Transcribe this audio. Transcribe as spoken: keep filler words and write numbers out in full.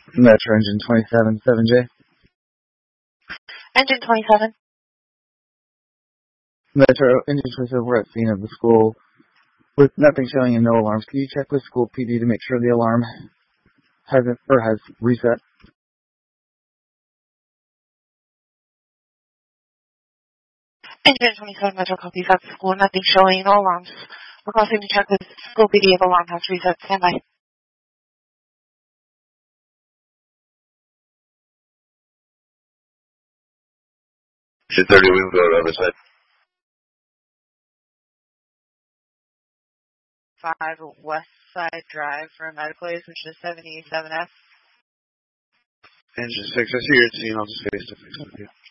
Metro Engine twenty-seven, seven J. Engine twenty-seven. Metro Engine twenty-seven, we're at scene of the school with nothing showing and no alarms. Can you check with school P D to make sure the alarm hasn't or has reset? Engine twenty-seven, Metro copies at the school. Nothing showing, no alarms. We're crossing to check with school P D if alarm has reset. Stand by. two thirty, we will go to the other side. five West Side Drive for Medicaid, which is seventy-seven F. Engine six, I see you're at scene. I'll just face to face with you.